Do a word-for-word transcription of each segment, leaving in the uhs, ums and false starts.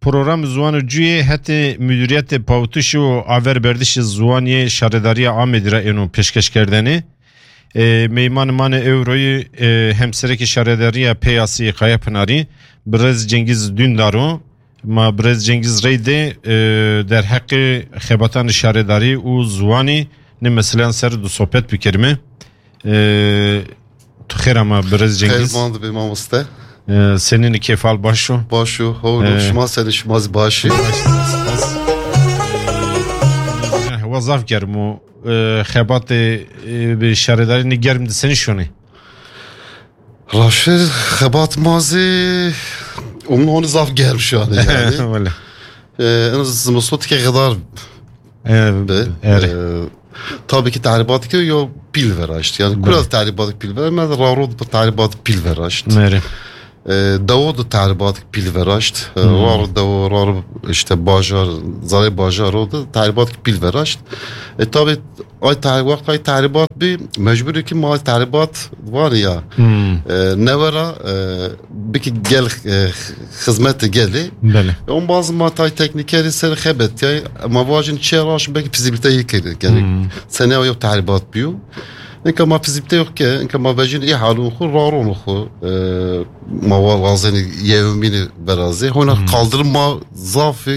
program Zuan Cüye hete müdüriyet pavtuş o aver berdiş Zuaniye şaredariye Amedira eno peşkeş kerdeni. E, meyman mane Euro'yu e, hemsereki şaredariye peyası Kaya Pınarı Brez Cengiz Dündaro ma Brez Cengiz Reyde e, der hakkı xebatan şaredari u Zuani ne mesela ser du sohbet bikerime e, tuher ama Brez Cengiz Kaymandı bir mamuste e, senin kefal başo başo hoğlu şuma seni şumaz başı وظاف گرمو خبات به شهرداری نگرم دسنی شونی Raşir xebat mazi onun onu zaf gelmiş yani yani. En az zımsot ki kadar be. Tabii ki tahribat ki yo pil veraşt. Yani kural tahribat pil vermez. Rarod bu tahribat pil veraşt. Meri. Davud tahribat pil veraşt. Var dav rar işte bajar zare bajar oldu tahribat pil veraşt. E tabii ay tahribat ay tahribat bir mecbur ki mal tahribat var ya. Ne vara bir ki gel hizmet geli. Bele. On bazı matay teknikleri ser xebet ya ama vacin çeraş belki fizibilite yekeli. Yani sene o tahribat biyo. İnka ma fizibilite yok ki, inka ma vacin iyi halun xu, rarun xu, ma vazeni yevmini berazi. Hona kaldırım ma zafi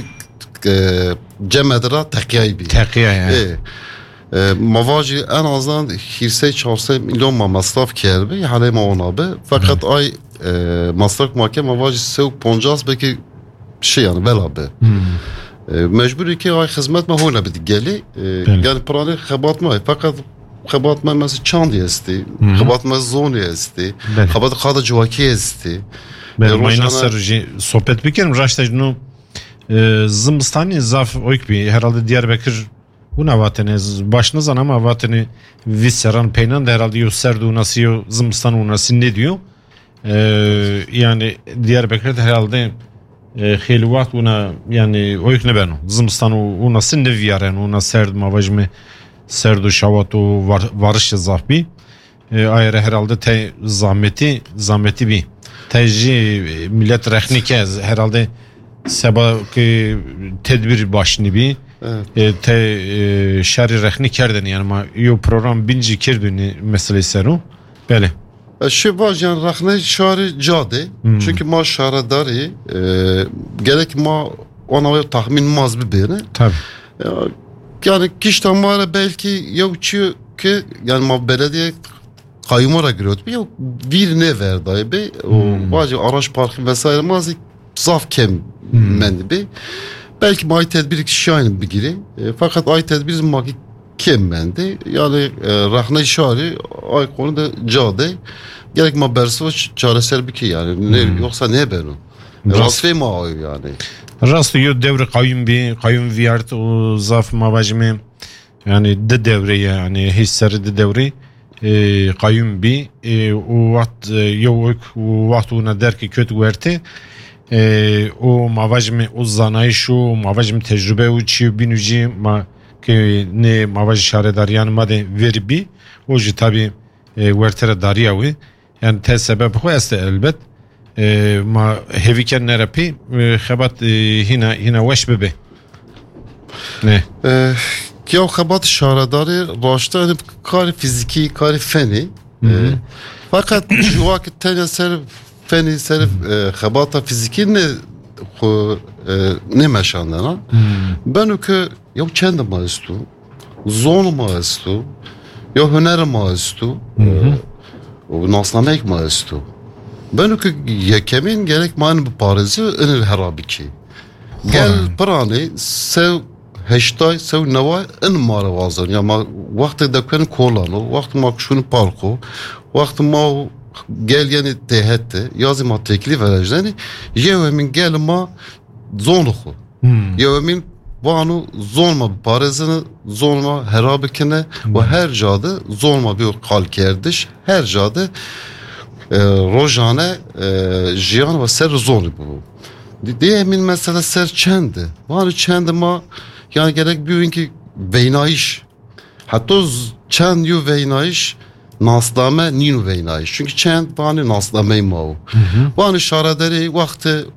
cemedra tekiye bi. Tekiye yani. Mavacı en azından hirse çarşı milyon ma masraf kerbe, hale ma ona be. Fakat ay masraf ma ke mavacı sevk poncas belki şey yani bela be. Mecburi ki ay hizmet ma hona bedi geli. Yani prane xebatma fakat xebatma mesela çan diyesti, xebatma zon diyesti, xebat kada cuvaki diyesti. Ben mayna serji sohbet bikerim raştajnu zımstani zaf oyk herhalde Diyarbakır bu navatene başınız ama vateni visseran peynan da herhalde yo serdu nasıl yo zımstan nasıl ne diyor? Yani Diyarbakır'da herhalde xelvat buna yani oyk ne ben zımstan o nasıl ne viyaren o nasıl serd mavajme serdu şavat o varış zafbi ayrı herhalde te zahmeti zahmeti bir teci millet rehnike herhalde sebab ki tedbir başını bir evet. te e, şerri rehni kerdin yani ma yo program binci kirdini meselesi o böyle. Şu var yani rehni şari cade hmm. çünkü ma şaradari e, gerek ma ona tahmin maz bir biri. Tabii. Ya, yani kişiden var belki yok ki yani ma belediye kayyumara giriyordu. Yok bir ne verdi be o bazı araç parkı vesaire mazı zaf kem hmm. mendi be. Belki ay tedbir kişi aynı bir giri. E, fakat ay tedbir maki kemmendi. Yani e, rahne şari ay konuda cade. Gerek ma bersi ve çaresel bir ki yani. Ne, hmm. Yoksa ne ben o? Rasve ma ay yani. Rastı yo devre kayyum bir kayyum viyart o zaf mavajme yani de devre yani hisseri de devre e, kayyum bir e, o vaxt e, yo o vaxt ona der ki kötü verti e, o mavajme o zanayiş o mavajme tecrübe o çiğ binuci ma ki ne mavaj şaredar yani made veri bir o ji tabi e, vertere dariya ve yani te sebep o este elbet e, ma heviken nerapi e, xebat e, hina hina veş bebe ne e, ki o xebat şaredarı başta kari fiziki kari feni e, fakat şu vakit tane ser feni ser e, xebata fiziki ne xo e, ne meşandana hmm. ben o ki ya çende maestu zon maestu ya hüner maestu o nasnamek maestu ben o ki yekemin gerek man bu parezi enil herabiki gel prani sev heştay sev neva en maravazan ya ma vakti de kan kolano vakti ma şunu parko vakti ma gel yani tehette yazı ma teklif vereceğini yemin gel ma zonuhu yemin vanu zonma parezini zonma herabikine ve her cadı zonma bir kalkerdiş her cadı e, rojane e, jiyan ve ser zonu bu diye emin mesela ser çendi var çendi ma yani gerek bir ki veynayiş hatta çend yu veynayiş naslame ninu veynayiş çünkü çend vani naslame ma o vani şaraderi vakti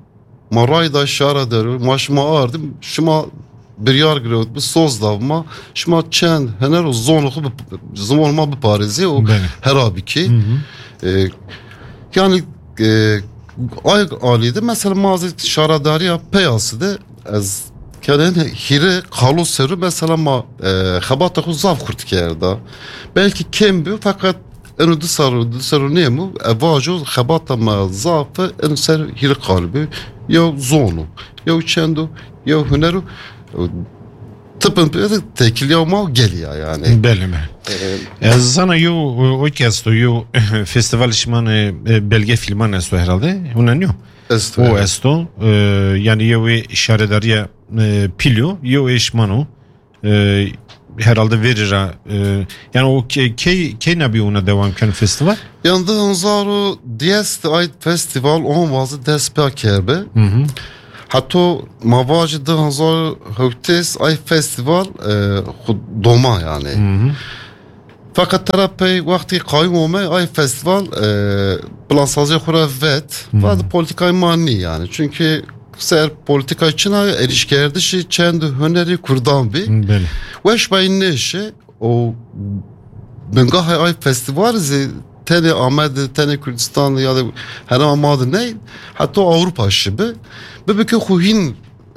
maray da şara deru maşma ardım şuma bir yar grot bu soz davma şuma çend hener o zonu zaman ma bu Paris'i o herabi ki e, yani e, ay aliydi mesela mazı şaradari ya peyası da az kendine hire kalos seru mesela ma xabata ku zaf kurt kerda belki kembi fakat enu dışarı dışarı ne mu evajo xabata ma zafı enu ser hire kalbi ya zonu ya çendo ya hüneru tıpın tekil ya ma geliyor yani. Belli mi? Ez sana yo o kesto yo festival şman belge filman esto herhalde. Unan yo. Esto. O esto yani yo işaretariye pilyo yo eşmano herhalde verir yani o ke ke nabi ona devam kan festival. Yandı Hanzaro Diest Ait Festival on vazı despa kerbe. Hı hı. Hatta mavacı da Hanzar Hövtes ay festival doma yani. Hı hı. Fakat terapi vakti kayyum olmay ay festival plansazya kura vet ve politikayı mani yani. Çünkü ser politika için erişkerde şey kendi hüneri kurdan bir. Veş bayın ne işi o bengahay ay festival zi tane Ahmet tane Kürdistan ya da her amadı ne hatta Avrupa şibi bebek huhin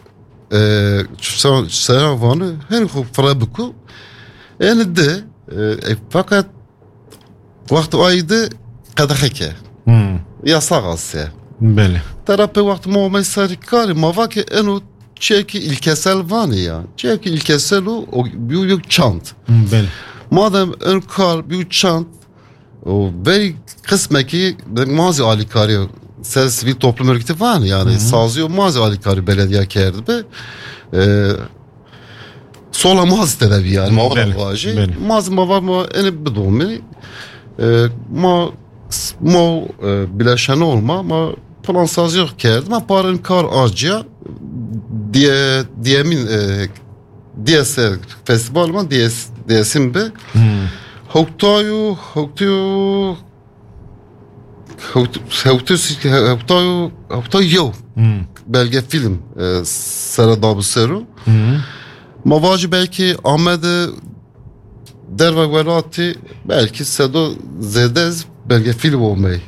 selam vanı her hu frabuku yani de fakat vakti aydı kadahike yasak asya belli terapi vakti muamele sarikari mavaki enu çeki ilkesel vanı ya çeki ilkesel o büyük çant belli madem en kar büyük çant o bey kısmeki mazi alikari ser sivil toplum örgütü var yani sazıyor mazi alikari belediye kerdi be e, sola mazi tedavi yani ma vaji mazi ma var ma en bedomi e, ma ma bileşen olma ma plan sazıyor kerdi ma paran kar acıya diye diyemin e, diye ser festival ma diye diyesim be Hoktayu, hoktayu, hoktayu, hoktayu, hoktayu belge film Saradabı Seru. Mavacı belki Ahmet'e derve verati belki Sedo Zedez belge film olmayı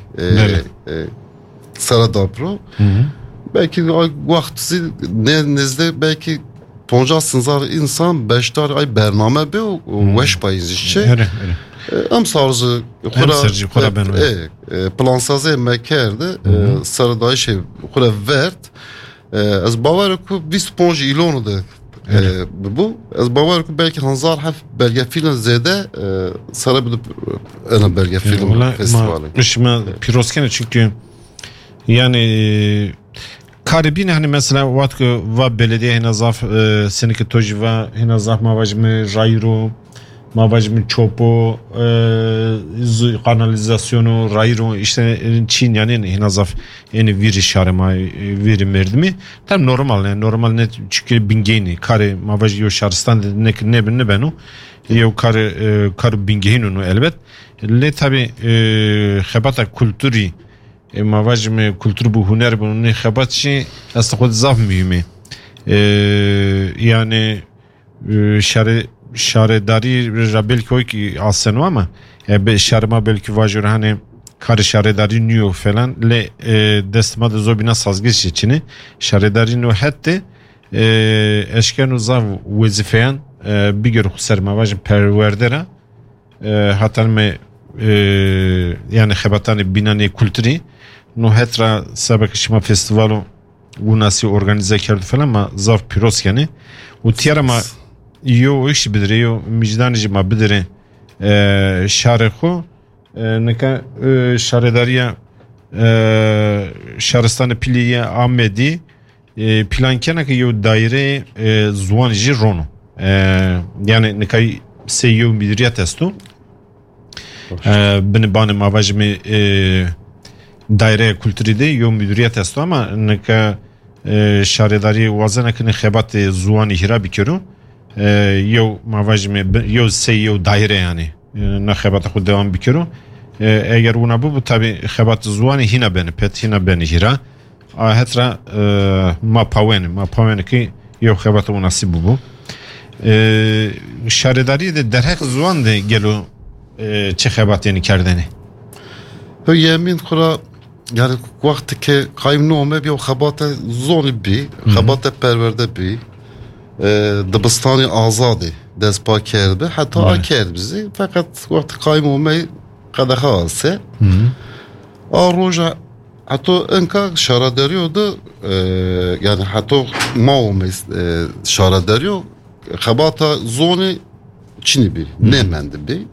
Saradabı. Belki vakti ne nezde belki Tonca sınzar insan beştar ay bername be o weş payız işçi. Am sarzı kura ben plansazı mekerde sarıday şey kura vert az bavar ku bir sponj ilonu da bu az bavar ku belki hanzar haf belge film zede sarı bir ana belge film festivali. Mışma piroskene çünkü yani Karibin hani mesela vatkı va belediye hinazaf seneki tojiva hinazaf mavajmi rayro mavajmi çopo kanalizasyonu rayro işte Çin yani hinazaf yani viri şarema viri merdimi tam normal yani normal net çünkü bingeni kare mavajı yo şaristan ne ne ne benu yo kare kare bingeni no elbet le tabi xebata kültürü mavajme kültür bu hüner bunun ne xebat şey aslında zaf mühimi yani şare şaredari rabel koy ki aslında ama be şarma belki vajur hani karı şaredari niyo falan le destma da zobina sazgıç içini şaredari no hatta eşkenu zaf vazifeyan bir gör xser mavajm perverdera hatta me yani xebatani binani kültürü no hetra sabak şima festivalu bu nasıl organize kerdi falan ama zaf piros yani o tiyara ma yo iş bidire yo micdanıcı ma bidire şarexo neka şaredariya şaristanı piliye Ahmedi plan kena ki yo daire zuanıcı rono yani neka seyo bidiriya testo beni bana mavajmi daire kültürü de yo müdüriyet esto ama neka şaredari vazanakını xebat zuani hira bikero yo mavajmi yo sey yo daire yani ne xebat xud devam bikero eğer buna bu tabi xebat zuani hina beni pet hina beni hira Hetra ma pawene ma pawene ki yo xebat munasib bu. Şaredari de derhek zuan de gelo çe xebat yani kerdeni. Ho yemin kura yani vakti ki kaymnome bir xebata zoni bi xebata perverde bi dibistani azadi dezpa kerbe hatta aker bizi fakat vakti kaymnome qadaxa alse a roja hatta enka şaradariyordu yani hatta maume şaradariyor xebata zoni çini bi ne mendi bi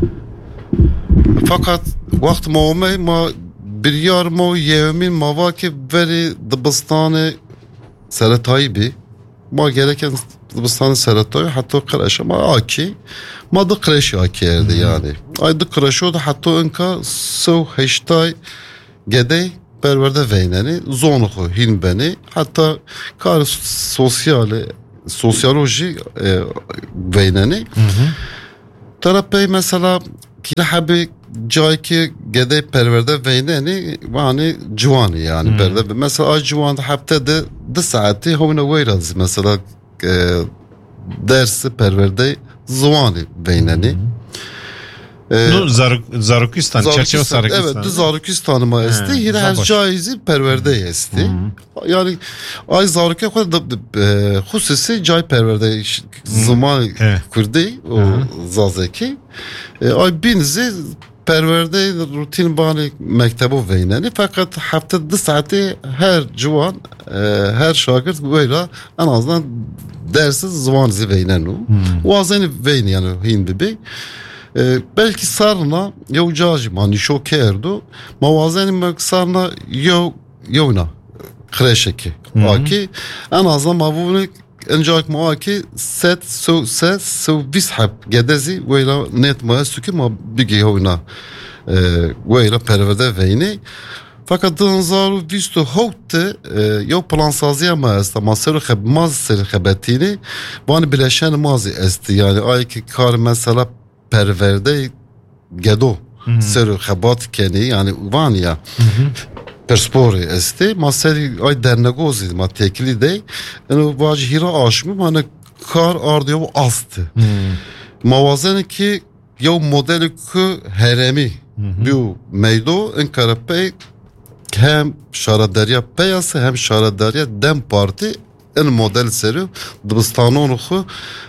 fakat vakt maume ma bir yar ma yemin ma vaki veri dibistanı seretayı bi ma gereken dibistanı seretayı hatta kreşe ma aki ma da kreşe aki erdi yani ay da kreşe o da hatta enka so heştay gedey perverde veyneni zonuhu hin beni hatta kar sosyali sosyoloji e, veyneni tarafı mesela ki habi cay ki gede perverde veyneni yani civani yani perde mesela ay civanda hafta de de saati havuna veyraz mesela e, dersi perverde zivani veyneni No Zarukistan, çerçeve Zarukistan. Evet, Zarukistan ma esti. Yine her caizi perverde esti. Yani ay Zarukya kadar hususi cay perverde zaman kurdu o zazeki. Ay binzi perverde rutin bani mektebu veyneni fakat hafta dış saati her civan her şagird böyle en azından dersi zaman zi veynenu. O azeni veyni yani hindi bi. Ee, belki sarna yo cacı mani şokerdu mavazenin belki sarna yo yona kreşeki aki en azından mavunu encak muaki set so set so vishab gedezi veyla net ma süki ma bigi oyna veyla pervede veyni fakat dınzaru vistu hote yo plansazıya ma esta maseru xeb maz seri xebetini bani bileşen mazi esti yani ay ki kar mesela perverde gedo seru xebat keni yani vanya perspori esti maseri ay dernegozi ma tekli de yani vajhira aşmı hani kar ardiyo astı mavazeni ki yo modeli ki heremi bu meydo en karape hem şaradariya peyası hem şaradariya dem parti en model seru dibistanonu xu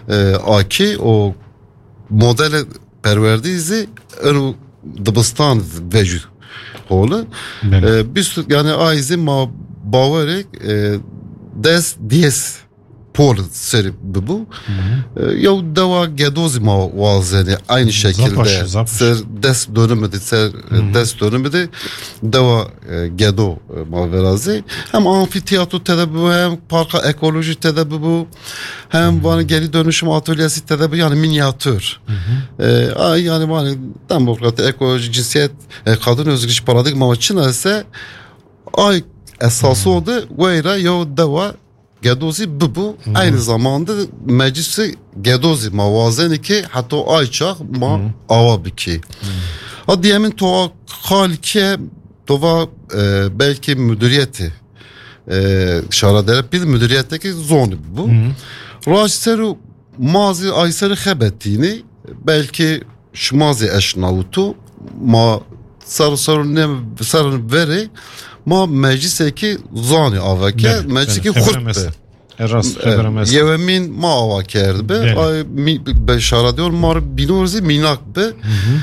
aki o modeli perverdizi en dibistan vecud holu biz yani aizi ma baverek des dies pol seri bu ya deva gedozi ma vazeni aynı şekilde ser des dönümü de ser des dönümü de deva gedo ma verazi hem amfiteyatro tedebbi hem parka ekoloji tedebbi hem bana geri dönüşüm atölyesi tedebbi yani minyatür yani bana demokrat ekoloji cinsiyet kadın özgürlük paradigma için ise ay esası oldu veyra ya deva gedozi bu bu hmm. aynı zamanda meclisi gedozi mavazeni ki hatta ayçak ma hmm. avabiki hmm. ha diyemin to halke tova e, belki müdüriyeti e, şaradere bir müdüriyetteki zonu bu hmm. rajseru mazi ayseri xebetini belki şmazi eşnavutu ma sarı sarı ne sarı veri ma mecliseki zani avake mecliseki xurtbe yevemin ma avake erbe ay beşara diyor mar binurzi minak be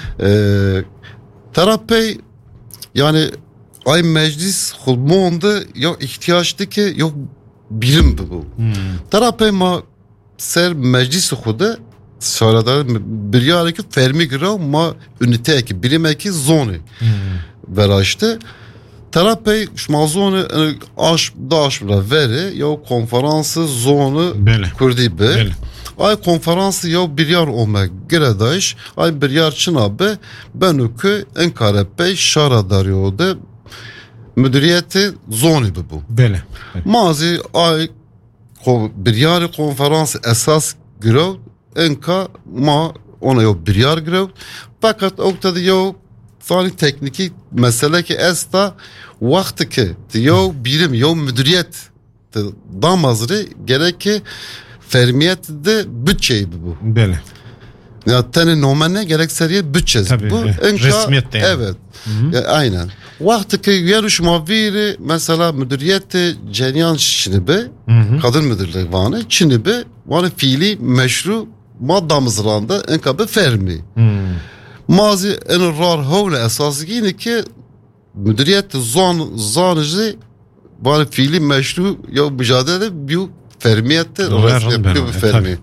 terapi yani ay meclis xulmonda yok ihtiyaçtı ki yok bilim bu terapi ma ser meclis xuda sonra bir yaraki fermi gira ma üniteki bilimeki zoni veraştı terapi şmazonu aş daşla veri ya konferansı zonu kurdi be ay konferansı ya bir yer olmak geredaş ay bir yer çınabe benükü enkarepe şaradarıyordu müdüriyeti zonu bu böyle mazi ay bir yer konferansı esas giro enka ma ona yok bir yer giro fakat oktada yok zani tekniki mesele ki esta vakti ki yo birim yo müdüriyet damazırı gerek ki fermiyet de bütçeyi bu. Böyle. Ya tane nomene gerek seriye bütçesi tabii, bu. Evet. Resmiyet de yani. Evet. Ya, aynen. Vakti ki yarışma veri mesela müdüriyeti cenyan şinibi kadın müdürlüğü vanı çinibi vanı fiili meşru maddamızranda enkabe fermi. Hmm. Mazi en rar havle esası yine ki müdüriyet zan zanıcı vanı fiili meşru ya mücadele bir fermiyette resmi yapıyor bir fermi.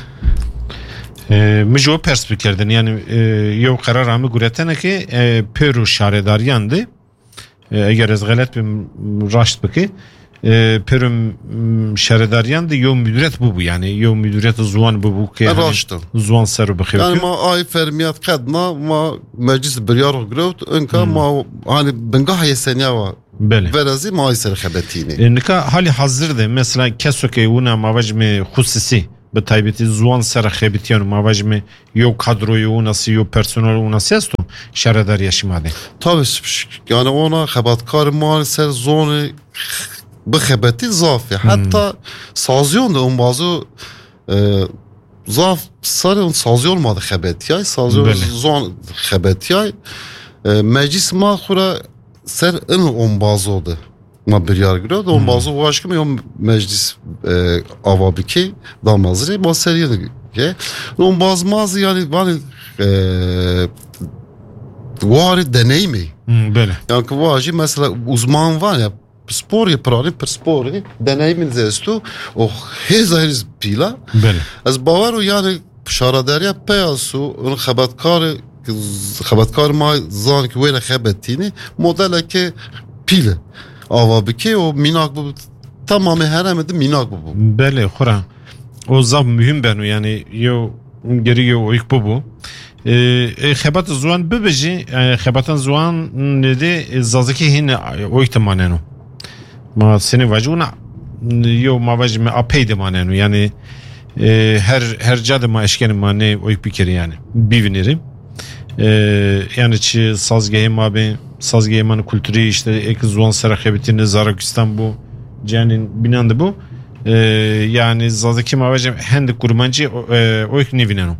مجو perspektiflerden yani yo karar amı guretene ki peru şaredariyandı. Eğer ez galet bir raşt baki perum şaredariyandı yo müdüret bu bu yani yo müdüret zuan bu bu ki zuan seru baki. Yani ma ay fermiyat kadna ma meclis biryar grot enka ma hani bengah yesenya var. Verazi ma ay ser xebetini. Nika hali hazırdı mesela kesoke una mavajmi hususi به تایبتی زوان سر خیبتیان مواجمه یو kadroyu o nasıl yo personel o nasıl estum şeredar yaşamadı. Tabii yani ona xebatkar maalesef zonu bu xebeti zafi. Hatta sazyon da on bazı zaf sarı on sazyon olmadı xebetiyay sazyon zon xebetiyay meclis mahura ser en on bazı oldu. Ma bir yargıda on bazı vaşkı mı meclis avabiki damazı ma seriye ki on bazı mazı yani var var deneyimi böyle yani ki vacı mesela uzman var ya spor yaparı per spor deneyimin zestu o hezariz pila böyle az bavar yani şaradariya peyasu on xabatkar xabatkar ma zan ki wele xabetini modele ki pile avabiki o minak bu tamamı heremedi minak bu. Bele xura. O zab mühim benu yani yo geri yo ilk bu bu. E xebat zuan bebeji xebatan zuan ne zazaki hin o ihtimalenu. Ma seni vacuna yo ma vacme apeyde manenu yani her her cadı ma eşkenim ma ne o ilk bir kere yani bivinirim. Yani çi sazgahim abi sazgahim'in kültürü işte ek zuan serakebetini Zarakistan bu cenin binandı bu ee, yani zazaki mavacım hendi kurmancı o ilk nevinenu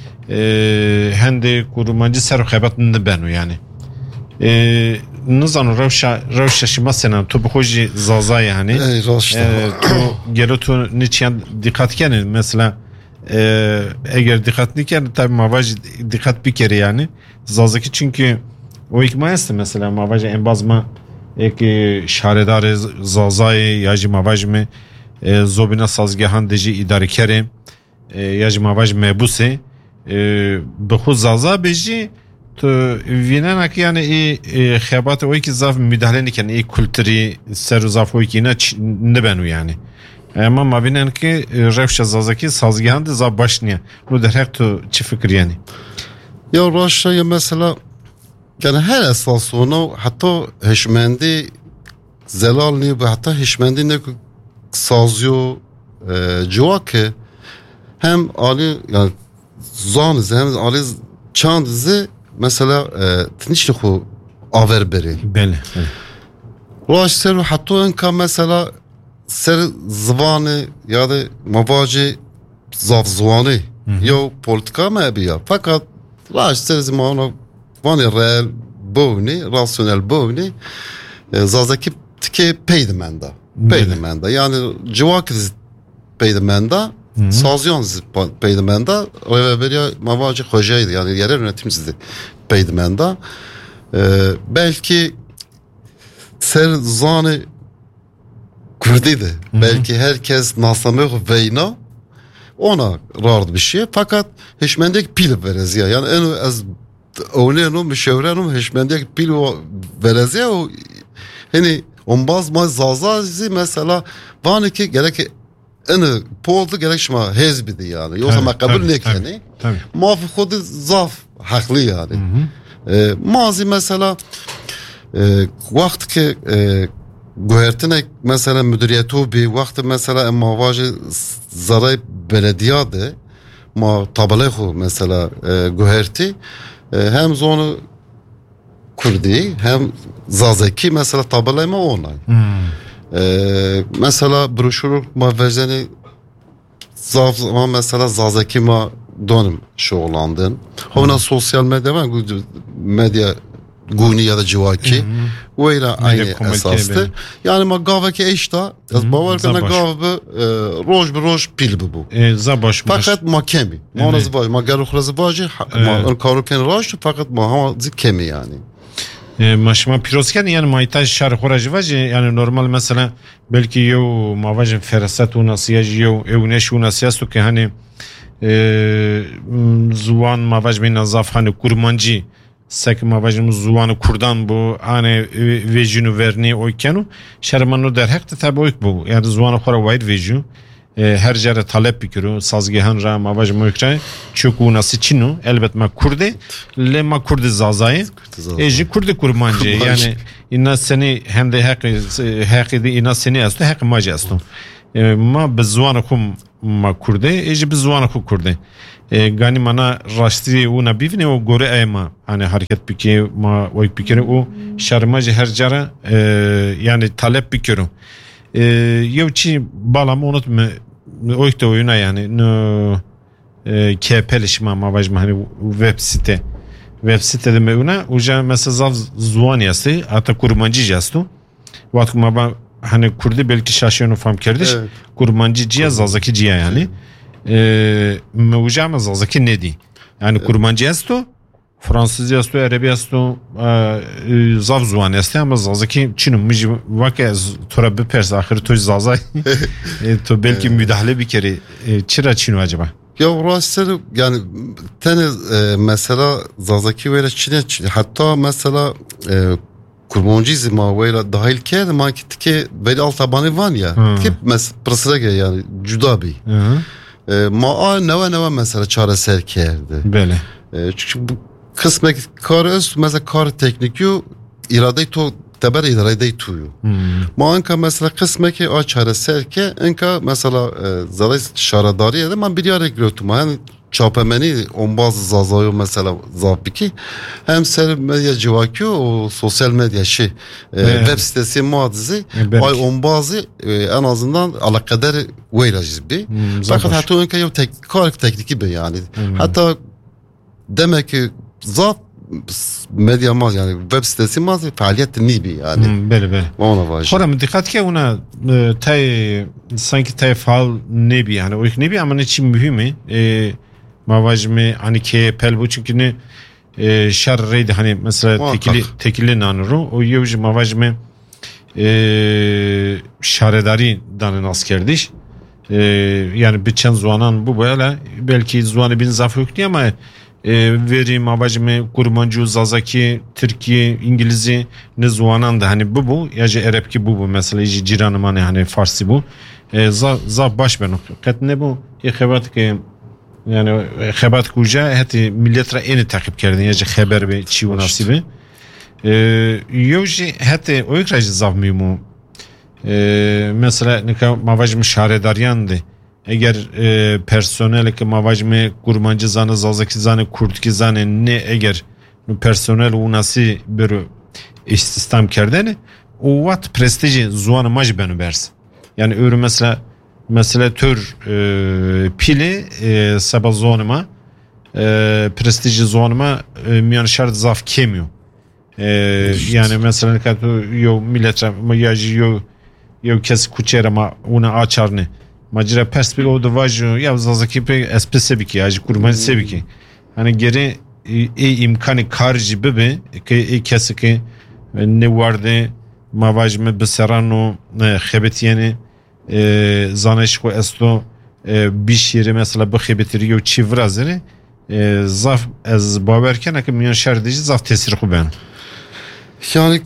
ee, hendi kurmancı serakebetini benu yani ee, nizanu revşa revşa şimasena tu bixoji zaza yani ey raşta tu gelo tu niçin dikkat kenin mesela Ee, eğer dikkatli ki tabi mavacı dikkat bir kere yani zazaki çünkü o ikmayesti mesela mavacı en bazma ek şaredar zazayı yacı mavacı mı e, zobina sazgahan deci idare kerim e, yacı mavacı mebuse e, bixu zaza beji tu vinen ki yani e, xebat o iki zaf müdahale niken e kültürü ser zaf o iki ne benu yani ama ma binen ki revşa zazaki sazgihan de za başniye. Bu da her tu çi fikir yani. Ya raşa mesela yani her esas onu hatta heşmendi zelalni ve hatta heşmendi ne sazyo civakı hem ali yani zanız hem ali çandızı mesela tinişli xu averberi. Bele. Raş seru hatta enka mesela ser zvanı ya da mavacı zaf zvanı yo politika mı ya fakat raş ser zvanı vani real bovni rasyonel bovni zazaki tike peydemenda peydemenda yani civak peydemenda sazyon peydemenda reveberiya mavacı hocaydı yani yerel yönetimcisi peydemenda belki ser zanı Kurdiydi. Belki herkes nasamı veyna ona rard bir şey. Fakat heşmendeki pil vereziya. Yani en az öğlenu müşevrenum heşmendeki pil vereziya o hani on baz maz zazazi mesela vani ki gerek en poldu gerek şma hezbidi yani. Yoksa makabul nekeni. Mafi kodu zaf haklı yani. E, mazi mesela e, vakti ki e, Guhertinek mesela müdüriyeti bir vakti mesela mavacı zaray belediyadı ma tabalehu mesela e, guherti e, hem zonu Kurdi hem Zazaki mesela tabelama online. Hmm. Ee, mesela broşür ma vezeni zaf ama mesela Zazaki ma donum şu olandın. Ona sosyal medya var medya guni ya da civaki ve ile aynı esastı. Yani ma gavaki eşta az bavar kana gavı roj bir roj pil bu. Zabaş. Fakat ma kemi. Ma ona zbaş ma garu khraz bajı ma karuken roj fakat ma ha kemi yani. Maşma pirosken yani maytaj şar xoraj vaje yani normal mesela belki yo mavajın ferasat u nasiyaj yo evneş u nasiyastu ki hani zuvan mavaj bin nazaf hani kurmancı sek mavajın zuvanı kurdan bu hani vejinu verni oykenu şermanu der hekte tabi oyk bu yani zuvanı xora vayt veju her jere talep bikuru sazgehan ra mavaj moykray çoku nasi çinu elbet ma kurde le ma kurde zazayı eji kurde kurmancı yani inna seni hem de hak hakidi inna seni astu hak maji astu ma bezwana kum ma kurde eji bezwana ku kurde gani mana rastri una bivne o gore ayma hani hareket biki ma oy bikere o şarmacı her jere yani talep bikuru yevçi balam unutma oyta oyuna yani no kepelişma mavajma hani web site web sitede meuna uca mesela zuan yastı hatta kurmancı jastu vakit ma hani kurdi belki şaşıyanı fam kerdiş kurmancı ciya zazaki ciya yani mevca zazaki nedi yani kurmancı yastu Fransız yastu, Arabi yastu, zav zuan yastu ama zazaki Çin'in müci vakı tora bir pers ahir toy zazay to belki müdahale bir kere çıra Çin'u acaba? Ya rastları yani tane mesela zazaki böyle Çin'e hatta mesela kurmancı zima böyle dahil ki ama ki böyle alt tabanı var ya ki mesela pırasıra gel yani cüda bir ma neva neva mesela çareser kerdi. Böyle. Çünkü bu kısmet karız mesela kar teknikiyo irade to teber irade tuyu. Ma anka mesela kısmet ki açara serke anka mesela zalay şaradari ya da man bir yere gidiyorum yani çapemeni on bazı zazayo mesela zapiki hem ser medya civakiyo o sosyal medya şey web sitesi muadizi ay on bazı en azından alakadar veylaciz bir fakat hatta anka yok tek kar tekniki be yani hatta demek ki zat medya maz yani web sitesi maz faaliyet nibi yani. Hmm, böyle böyle. Ona var. Sonra dikkat ki ona tay sanki tay faal nibi yani o nibi ama ne için mühimi e, mavajmi hani ki pel bu çünkü ne e, şarreydi hani mesela tekili tekili nanuru o yevji mavajmi e, şaredari danın askerdiş. E, yani bir zuanan bu böyle belki zuanı bin zafı yok diye ama E, veri mavajme kurmancı zazaki Türkiye İngilizce ne zuanan da hani bu bu yaje Arap ki bu bu mesela ici ciranım hani hani Farsi bu e, za za baş ben kat ne bu ya habat ki yani habat kuca heti milletre eni takip kerdin yaje haber ve çi nasibi e, yoji heti o ikraj zavmimu e, mesela ne mavajme şaredaryandı eğer e, personel ki mavajme kurmancı zanı zazaki zanı kurtki zanı ne eğer personel u nasi bir istihdam kerdeni o vat prestiji zuanı maj benu bers yani öyle mesela mesela tür e, pili e, sabah zonuma e, prestiji zonuma e, miyan şart zaf kemiyor e, yani mesela ne kadar yo milletre mayajı yo yo kes kuçera ma una açarını Macera pers bir o da vajyo ya zazaki pe espese biki acı kurmancı sebiki hani geri e imkanı karcı bebe ki e kesiki ne vardı mavajme beserano xebetiyeni zaneşko esto bir şiiri mesela bu xebetiriyo çivrazını zaf az baverken ki miyan şerdici zaf tesiri ben yani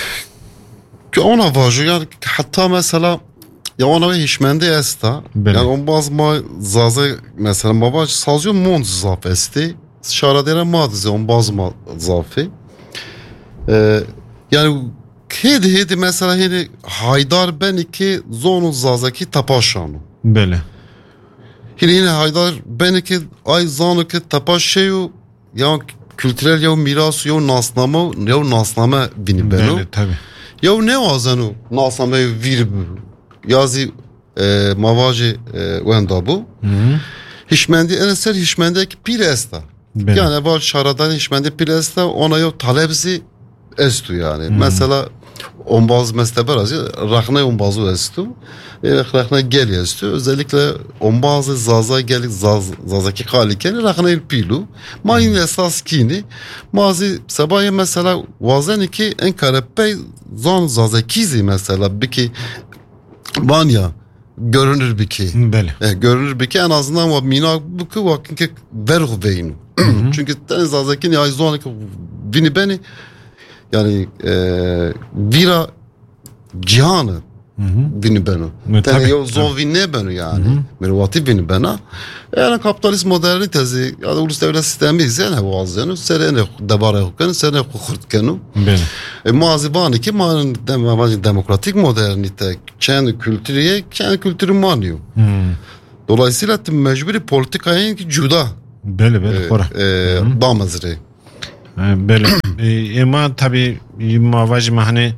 ona vajyo yani hatta mesela ya ona hişmende esta yani on bazı ma zazı mesela ma sazıyor mont zaf esti şaradere madize on bazı ma zafi ee, yani kedi hedi mesela hedi Haydar ben iki zonu zazaki tapaşanı böyle yine Haydar ben iki ay zonu ki tapaşeyu ya kültürel ya miras ya nasname ya nasname bini beno. Beni tabii. Ya ne azanu nasname vir yazı e, mavacı wenda bu. Hişmendi en ser hişmendeki piresta. Beni. Yani var şaradan hişmendi piresta ona ya talepsi estu yani. Hmm. Mesela on bazı mezteber azı rahne on bazı estu. Rahne gel estu. Özellikle on bazı zaza gel zaz zazaki kaliken rahne il pilu. Mayın esas kini. Mazi sabahı mesela vazen ki en karepey zon zazakizi mesela biki banya görünür bir ki. E, görünür bir ki en azından o mina bu ki vakın ki verh beyin. Çünkü tane zazakin ya zon ki bini beni yani e, vira cihanı bini beni. Tane yo zon vinne beni yani. Mervati bini bana. Yani kapitalist modernitesi ya da ulus devlet sistemi izleyen bu azyanı serene debara hukken serene kurtkenu. E mazibani ki manın demokratik modernite kendi kültürüye kendi kültürü maniyor. Dolayısıyla mecburi politikayın ki cuda. Böyle böyle kora. Damazri. Böyle. Ama tabii mavacım hani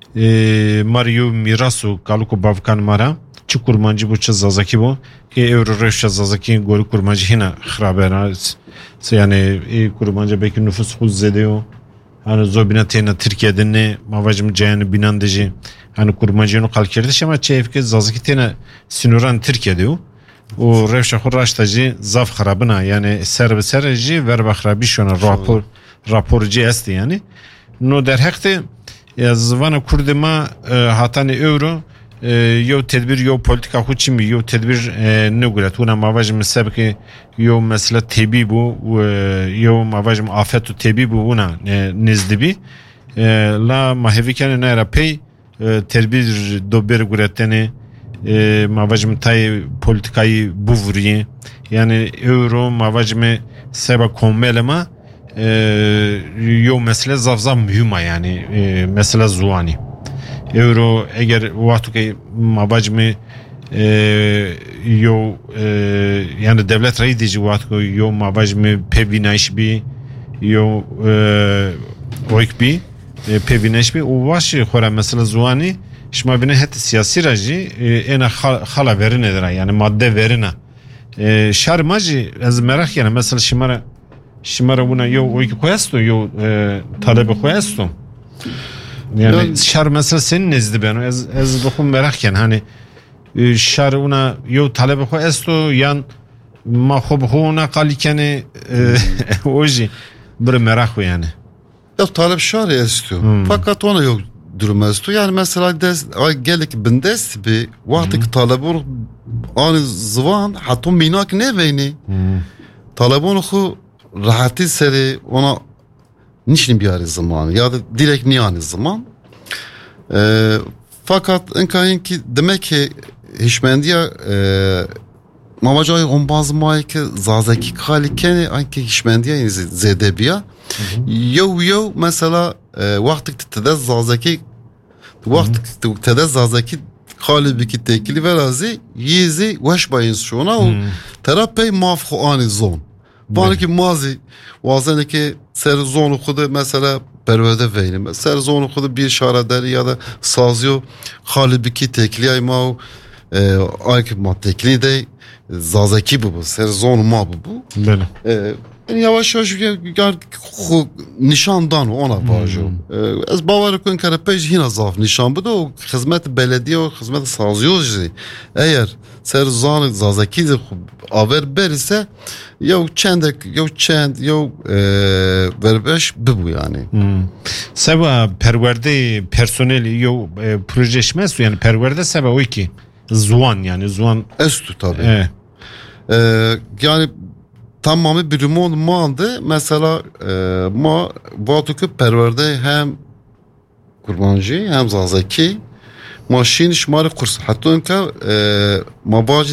Mario Mirasu kaluku bavkan mara çi kurmancı bu çazazaki bu ki euro reşa zazaki gol kurmancı hina xrabena yani kurmancı belki nüfus huz zediyor hani zobina tena Türkiye'de ne mavacım cayını binandıcı hani kurmancını kalkerdiş ama çeyfke zazaki tena sinuran Türkiye'de o o reşa xuraştacı zaf xarabına yani serbe serci ver baxrabi şona rapor raporcu esti yani no der hakte ya zvana kurdema hatani euro yo tedbir yo politika huçimi yo tedbir ne gulat una mavajım sebki yo mesela tebi bu yo mavajım afetu tebi bu una nezdibi la maheviken ne rapey tedbir dober gulateni mavajım tay politikayı bu vuriye yani euro mavajım seba kommelema yo mesele zavzam mühima yani e, mesela zuani euro eğer vakti ki mabacımı e, yo e, yani devlet reyidici vakti yo mabacımı pevinaş bi yo e, oyk bi e, pevinaş bi o vaşı xora mesela zuani şma bine het siyasi raji e, ena hala verine dera yani madde verine e, şarmacı az merak yani mesela şimara Şimara buna yo o iki koyastu yo e, talebi koyastu. Yani, yani şar mesela senin nezdi ben ez ez dokun merakken hani e, şar una yo talebi koyastu yan ma xob xona qalikeni e, oji bir merak yani. Ya talep şar istiyor. Hmm. Fakat ona yok durum istiyor. Yani mesela des gelik bindes bir vakti talep olur ani zaman hatta minak ne veyni. Hmm. Talep onu rahatı seri ona niçin bir arı zamanı ya da direkt niyani zaman e, fakat enkayın ki demek ki hişmendiye e, mamacayı on bazı mayke zazaki kalikeni anki hişmendiye zedebiya yo yo mesela e, vakti tede zazaki vakti tede zazaki kalibiki tekili verazi yizi veş bayın şuna o terapi mafhu ani zon Bana ki mazi vazene ki ser zonu kudu mesela pervede veynim. Ser zonu kudu bir şaraderi ya da sazyo halibiki tekli ayma e, ayki ma tekli de zazaki bu bu. Ser zonu ma bu bu. Böyle. E, yani yavaş yavaş gar nişandan ona bağcı. Ez bavarı kun karapej hina zaf nişan bu da o hizmet belediye o hizmet sazyo eğer ser zonu zazaki de aver berse yo çendek yo çend yo verbeş bu yani. Hmm. Seba perverde personeli yo e, projeşmez yani perverde seba o iki zuan yani zuan estu tabii. E. E, yani tamamı bir limon mandı mesela e, ma vatukü perverde hem kurbancı hem zazaki maşin şmarı kurs hatta enka e, mabacı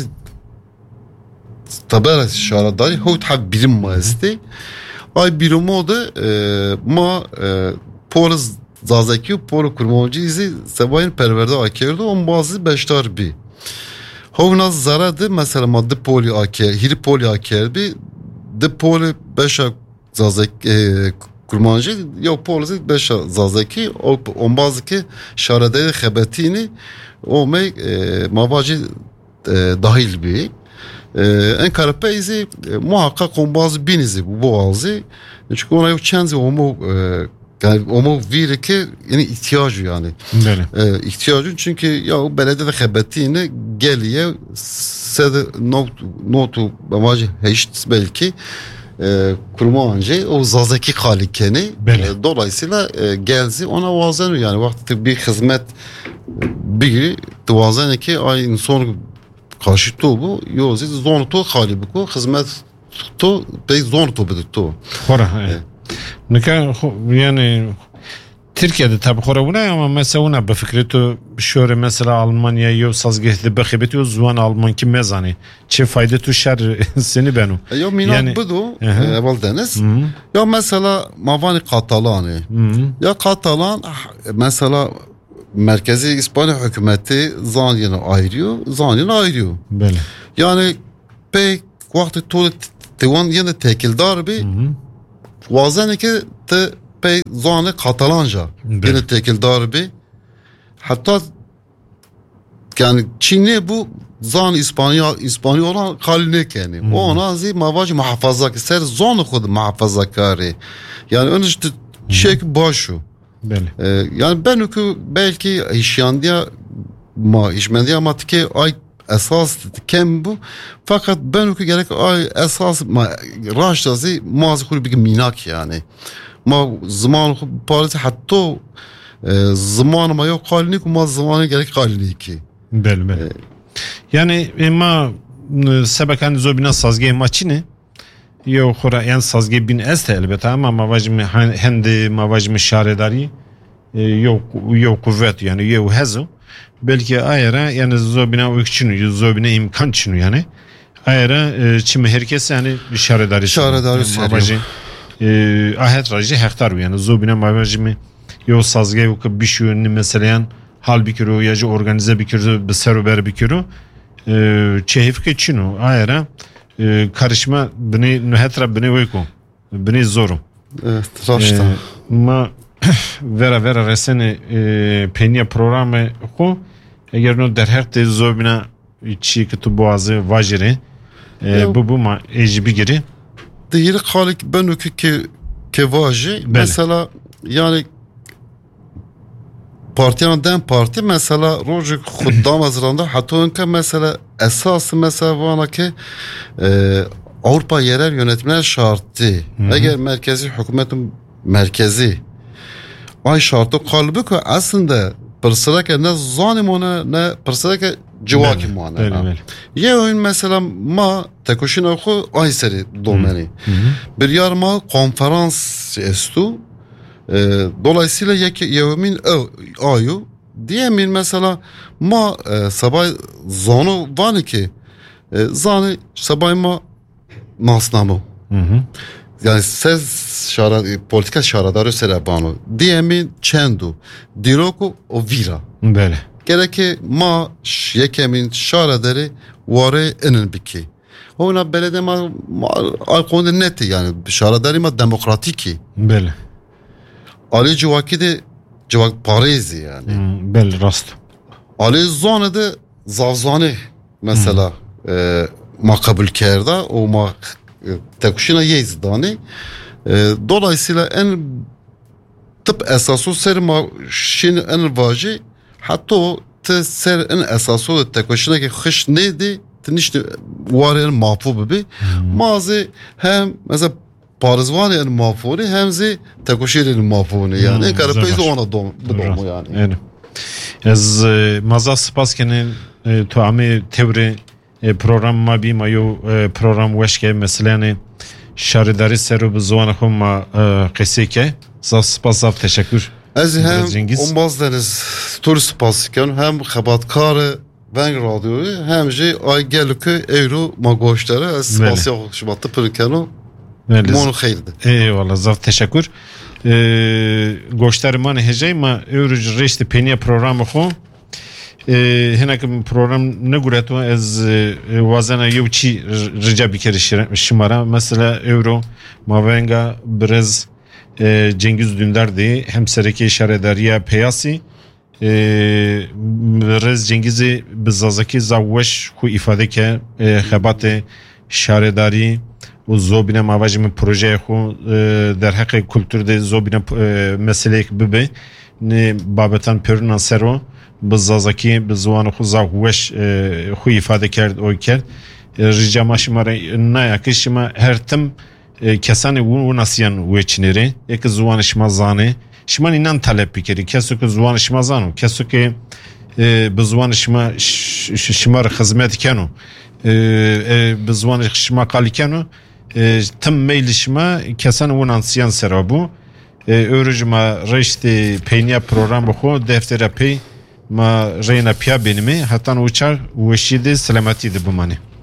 tabi şaradari hut hak birim maesti ay birim o da e, ma e, polis zazaki polo kurmancı izi sebayın perverde akirdi on bazı beştar bi hovnaz zaradı mesela madde poli akir hiri poli akir bi de poli beşa zazek e, kurmancı ya polisi beş zazeki o on bazı ki şaradeli xebetini o me e, mavacı e, dahil bir en karapeyzi muhakkak on bazı binizi bu boğazı çünkü ona yok çenzi o mu yani o mu viri ki yani ihtiyacı yani e, ihtiyacı çünkü ya belediye de xebetini geliye sede not notu mavacı heşt belki e, kurmancı o zazeki kalikeni e, dolayısıyla e, gelzi ona vazen yani vakti bir hizmet bir vazen ki ay insan karşı to bu yozi zon to hali bu hizmet to be zon to bir to hora ne kadar yani Türkiye'de tabi hora buna ama mesela ona befikri to şöyle mesela Almanya yo sazgehli bekibeti o zuan Alman ki mezani çe fayda tu şer seni benu yo minak budu evvel deniz ya mesela mavani Katalani ya Katalan mesela merkezi İspanya hükümeti zaniyeni ayırıyor, zaniyeni ayırıyor. Böyle. Yani pek vakti tuğla tevan yine tekildar bir vazen ki te pek zani Katalanca yine tekildar bir hatta yani Çinli bu zan İspanya İspanya olan kaline yani. Hmm. O ona zi mavacı muhafazakar ser zan khud muhafazakari. Yani önce çek başu. Ee, yani ben hükü belki işyandiya ma işmendiya matike ay esas kem bu fakat ben hükü gerek ay esas ma raştası mazı kuru bir minak yani ma zaman parası hatta e, zaman ma yok halini kuma zamanı gerek halini ki bel bel ee, yani ama sebekan zobina sazge maçını yo xora yan sazge bin est elbette ama mavajmi hendi mavajmi şaredari yo yo kuvvet yani yo hazo belki ayara yani zobina uyçunu zobina imkan çunu yani ayara çime herkes yani şaredari şaredari mavajmi ahet raji hektar yani zobina mavajmi yo sazge yo bir şu mesela hal bir kilo yacı organize bir kilo bir serober bir kilo çehif ki çunu ayara karışma beni nühetra beni uyku beni zorum evet raşta ma vera vera resene penya programı ko eğer no der her tez zobina içi ki tu boğazı vajire bu bu ma ejibi giri değil halik ben o ki ki vajı mesela yani partiyan den parti mesela roju xuddam azranda hatta önke mesela esas mesela vana ki e, Avrupa yerel yönetimler şartı eğer merkezi hükümetin merkezi ay şartı kalbi ki aslında pırsırake ne zanimona ne pırsırake civaki muana ya oyun mesela ma tekuşin oku ay seri domeni bir yer ma konferans estu E, dolayısıyla yemin ayu diyemin mesela ma e, sabah zonu var ki e, zani sabah ma nasnamı yani ses şara politika şaradarı serabano diyemin çendu diroku o vira böyle gereki ma yekemin şaradarı vare enin biki ona belediye ma alkonda neti yani şaradarı ma demokratiki böyle Ali civaki de civak Paris'i yani. Hmm, bel rast. Ali zone de zavzane mesela hmm. e, makabul kerda o ma e, tekuşina yezdani. E, dolayısıyla en tıp esası ser ma şin en vacı hatta o te ser en esası tekuşina ki hış neydi tinişte varın mafu gibi mazi hem mesela Parizvan yani mafuni hemzi tekuşirin mafuni yani hmm, karapeyzi ona dom domu yani. Yani. Ez maza spaskeni to ame tevri program ma bi mayo program weşke mesela şaridari seru bizwana khuma qisike zaf spas zaf teşekkür. Ez hem ombaz deniz tur spasken hem xabatkarı ben radyoyu hem ji ay gelükü euro magoşları ez spasya şubatta pırkano Monu xeyirdi. Eyvallah zaf teşekkür. Goştarı mani hecey ma öğrenci reşti peniye programı xo hinek program ne guretu ez wazana yevçi rica bir kere şımara mesela euro mavenga biraz Cengiz Dündar de hem sereke şaredariya peyasi biraz Cengiz'i bizazaki zavveş ku ifade ke xebate şaredari و زوبینه مواجه من پروژه خو در حق کلتور ده زوبینه مسئله ببه نه بابتان پرنان سرو بزازکی بزوان خو زاوش خو ifade کرد او کرد rica maşımara ne yakışma her tim kesane bu nasyan veçnere ek zuvan şmazane şman inan talep bikeri kesu ki zuvan şmazano kesu ki bzuvan şma şmar hizmet kanu bzuvan şma kalikanu tüm meylişme kesan unansiyan serabu öğrencime reşte peyniya program bu deftere pey ma reyna piya benimi hatta uçar ve şide selamati de bu mani.